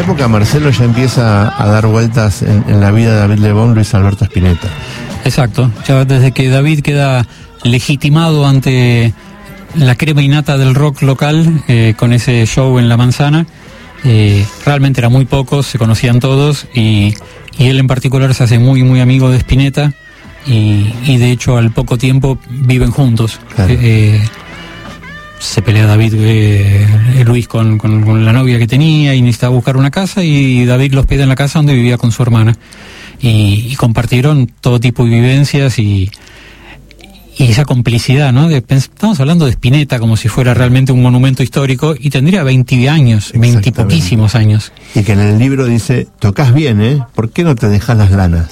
época Marcelo ya empieza a dar vueltas en la vida de David Lebón, Luis Alberto Spinetta. Exacto, ya desde que David queda legitimado ante la crema innata del rock local, con ese show en La Manzana, realmente eran muy pocos, se conocían todos, y él en particular se hace muy muy amigo de Spinetta, y de hecho al poco tiempo viven juntos. Claro. Se pelea David, Luis con la novia que tenía y necesitaba buscar una casa, y David los pide en la casa donde vivía con su hermana, y compartieron todo tipo de vivencias y esa complicidad, ¿no? Estamos hablando de Spinetta como si fuera realmente un monumento histórico, y tendría 20 años, 20 y poquísimos años. Y que en el libro dice, tocas bien, ¿por qué no te dejas las lanas?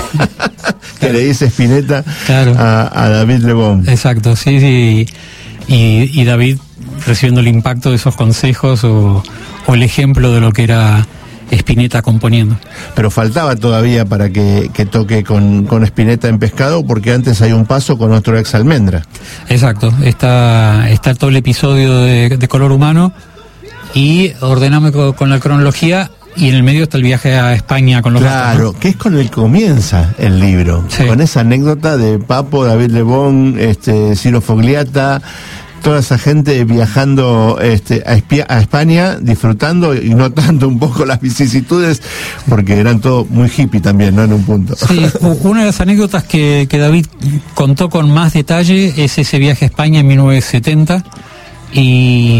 Que le dice Spinetta, claro, a David Lebón. Exacto, sí. Y David recibiendo el impacto de esos consejos o el ejemplo de lo que era Spinetta componiendo. Pero faltaba todavía para que toque con Spinetta en Pescado, porque antes hay un paso con otro ex Almendra. Exacto, está todo el episodio de Color Humano, y ordename con la cronología, y en el medio está el viaje a España con los gatos, ¿no? Claro, que es con el que comienza el libro, sí. Con esa anécdota de Papo, David Lebón, Ciro Fogliata, toda esa gente viajando a España, disfrutando y notando un poco las vicisitudes, porque eran todo muy hippie también, ¿no? En un punto. Sí, una de las anécdotas que David contó con más detalle es ese viaje a España en 1970, y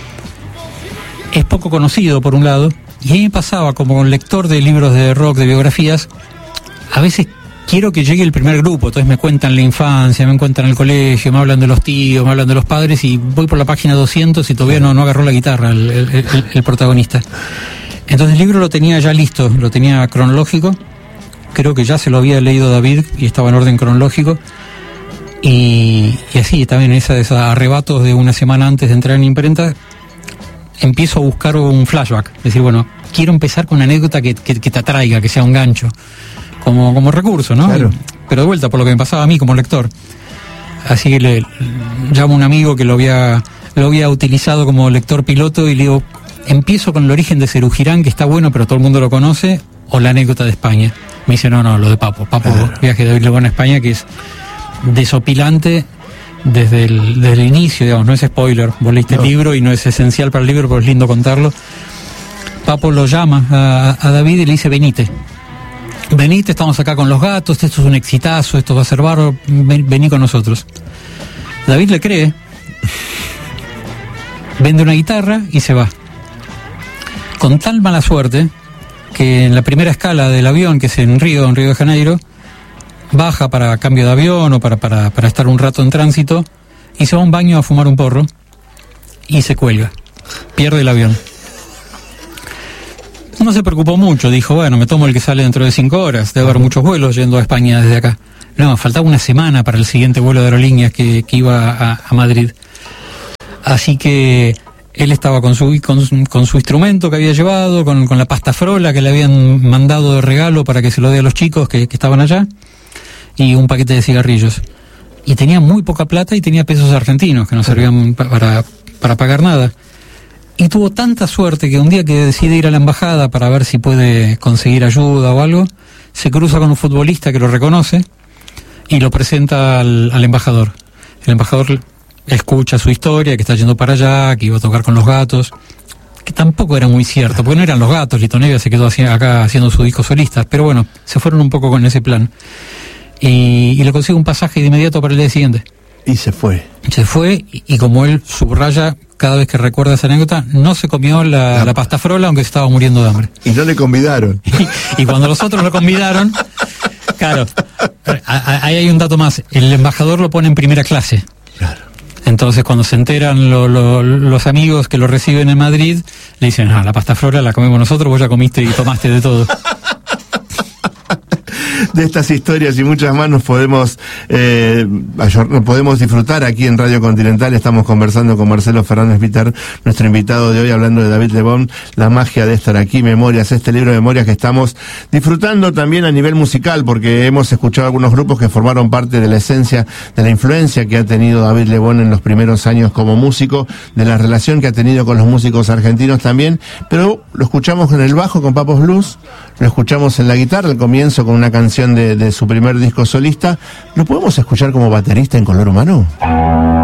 es poco conocido por un lado, y a mí me pasaba como lector de libros de rock, de biografías, a veces quiero que llegue el primer grupo, entonces me cuentan la infancia, me cuentan el colegio, me hablan de los tíos, me hablan de los padres, y voy por la página 200 y todavía no agarró la guitarra el protagonista. Entonces el libro lo tenía ya listo, lo tenía cronológico, creo que ya se lo había leído David y estaba en orden cronológico, y así también esos arrebatos de una semana antes de entrar en imprenta, empiezo a buscar un flashback, es decir, bueno, quiero empezar con una anécdota que te atraiga, que sea un gancho, como recurso, ¿no? Claro. Pero de vuelta, por lo que me pasaba a mí como lector. Así que le llamo a un amigo que lo había utilizado como lector piloto, y le digo, empiezo con el origen de Cerugirán, que está bueno, pero todo el mundo lo conoce, o la anécdota de España. Me dice, no, lo de Papo, claro. Viaje de David Lebón a España, que es desopilante desde el inicio, digamos, no es spoiler, vos leíste el libro y no es esencial para el libro, pero es lindo contarlo. Papo lo llama a David y le dice, venite, estamos acá con los gatos, esto es un exitazo, esto va a ser bárbaro, vení con nosotros. David le cree, vende una guitarra y se va. Con tal mala suerte que en la primera escala del avión, que es en Río de Janeiro, baja para cambio de avión o para estar un rato en tránsito, y se va a un baño a fumar un porro y se cuelga, pierde el avión. No se preocupó mucho, dijo, bueno, me tomo el que sale dentro de 5 horas, debe haber muchos vuelos yendo a España desde acá. No, faltaba una semana para el siguiente vuelo de aerolíneas que iba a Madrid. Así que él estaba con su instrumento que había llevado, con la pasta frola que le habían mandado de regalo para que se lo dé a los chicos que estaban allá, y un paquete de cigarrillos. Y tenía muy poca plata, y tenía pesos argentinos que no servían para pagar nada. Y tuvo tanta suerte que un día que decide ir a la embajada para ver si puede conseguir ayuda o algo, se cruza con un futbolista que lo reconoce y lo presenta al embajador. El embajador escucha su historia, que está yendo para allá, que iba a tocar con los gatos, que tampoco era muy cierto, porque no eran los gatos, Lito Nevia se quedó acá haciendo su disco solista, pero bueno, se fueron un poco con ese plan. Y le consigue un pasaje de inmediato para el día siguiente. Y se fue. Y como él subraya cada vez que recuerda esa anécdota, no se comió la pasta frola, aunque se estaba muriendo de hambre. Y no le convidaron. Y cuando los otros lo convidaron, claro, ahí hay un dato más, el embajador lo pone en primera clase. Claro. Entonces cuando se enteran los amigos que lo reciben en Madrid, le dicen, la pasta frola la comemos nosotros, vos ya comiste y tomaste de todo. de estas historias y muchas más nos podemos disfrutar aquí en Radio Continental. Estamos conversando con Marcelo Fernández Viter, nuestro invitado de hoy, hablando de David Lebón, la magia de estar aquí, Memorias, este libro de memorias que estamos disfrutando también a nivel musical, porque hemos escuchado algunos grupos que formaron parte de la esencia, de la influencia que ha tenido David Lebón en los primeros años como músico, de la relación que ha tenido con los músicos argentinos también, pero lo escuchamos en el bajo con Papos Blues, lo escuchamos en la guitarra al comienzo con una canción de su primer disco solista. ¿Lo podemos escuchar como baterista en Color Humano?